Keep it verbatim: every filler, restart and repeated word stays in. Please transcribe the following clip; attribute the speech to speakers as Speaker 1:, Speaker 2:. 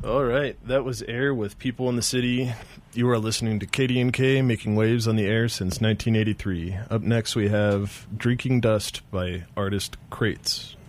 Speaker 1: All right, that was Air with People in the City. You are listening to K D N K, making waves on the air since nineteen eighty-three. Up next, we have Drinking Dust by artist Crates.